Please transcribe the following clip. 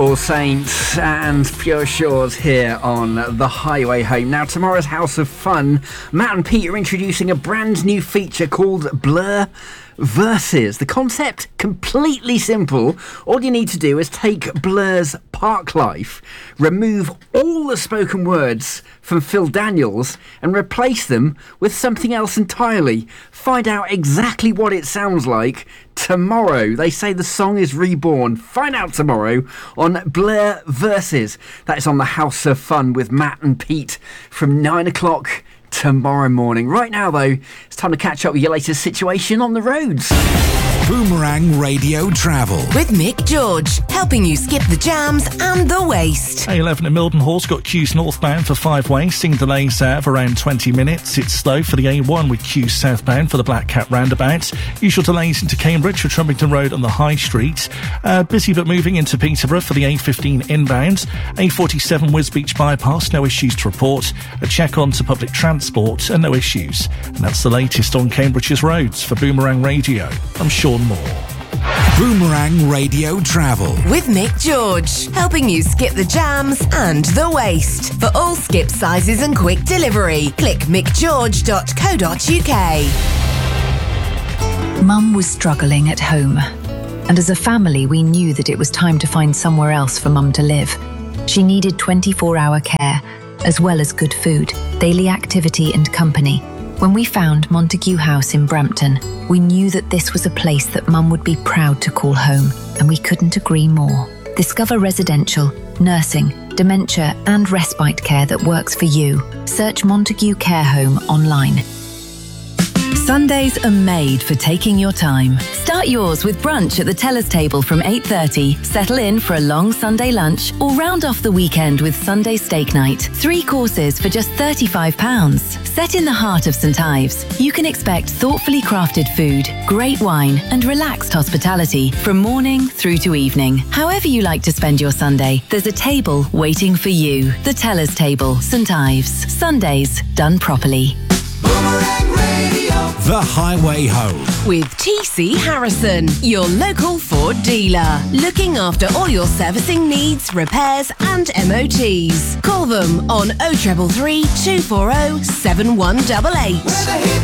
All Saints and Pure Shores here on The Highway Home. Now, tomorrow's House of Fun, Matt and Pete are introducing a brand new feature called Blur Verses. The concept, completely simple. All you need to do is take Blur's Park Life, remove all the spoken words from Phil Daniels and replace them with something else entirely. Find out exactly what it sounds like tomorrow. They say the song is reborn. Find out tomorrow on Blur Verses. That is on the House of Fun with Matt and Pete from 9 o'clock tomorrow morning. Right now, though, it's time to catch up with your latest situation on the roads. Boomerang Radio Travel with Mick George, helping you skip the jams and the waste. A11 at Mildenhall's got queues northbound for 5-way, seeing delays there of around 20 minutes. It's slow for the A1 with queues southbound for the Black Cat roundabout. Usual delays into Cambridge for Trumpington Road on the High Street. Busy but moving into Peterborough for the A15 inbound. A47 Wisbeach bypass, no issues to report. A check on to public transport and no issues. And that's the latest on Cambridge's roads. For Boomerang Radio, I'm Sean Moore. Boomerang Radio Travel with Mick George, helping you skip the jams and the waste. For all skip sizes and quick delivery, click mickgeorge.co.uk. Mum was struggling at home, and as a family we knew that it was time to find somewhere else for Mum to live. She needed 24-hour care, as well as good food, daily activity and company. When we found Montague House in Brampton, we knew that this was a place that Mum would be proud to call home, and we couldn't agree more. Discover residential, nursing, dementia and respite care that works for you. Search Montague Care Home online. Sundays are made for taking your time. Start yours with brunch at the Teller's Table from 8:30. Settle in for a long Sunday lunch or round off the weekend with Sunday steak night. 3 courses for just £35. Set in the heart of St Ives, you can expect thoughtfully crafted food, great wine and relaxed hospitality from morning through to evening. However you like to spend your Sunday, there's a table waiting for you. The Teller's Table, St Ives. Sundays done properly. The Highway Home with TC Harrison, your local Ford dealer. Looking after all your servicing needs, repairs and MOTs. Call them on 0333 240 7188.